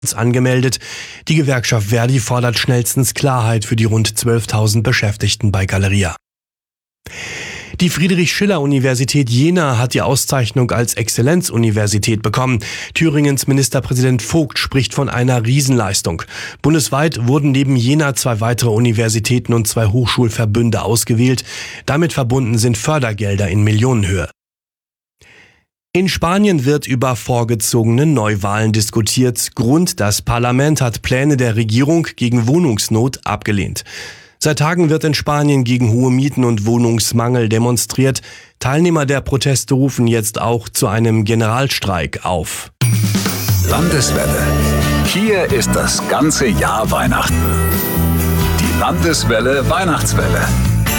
angemeldet. Die Gewerkschaft Verdi fordert schnellstens Klarheit für die rund 12.000 Beschäftigten bei Galeria. Die Friedrich-Schiller-Universität Jena hat die Auszeichnung als Exzellenzuniversität bekommen. Thüringens Ministerpräsident Vogt spricht von einer Riesenleistung. Bundesweit wurden neben Jena 2 weitere Universitäten und 2 Hochschulverbünde ausgewählt. Damit verbunden sind Fördergelder in Millionenhöhe. In Spanien wird über vorgezogene Neuwahlen diskutiert. Grund: das Parlament hat Pläne der Regierung gegen Wohnungsnot abgelehnt. Seit Tagen wird in Spanien gegen hohe Mieten und Wohnungsmangel demonstriert. Teilnehmer der Proteste rufen jetzt auch zu einem Generalstreik auf. Landeswelle. Hier ist das ganze Jahr Weihnachten. Die Landeswelle Weihnachtswelle.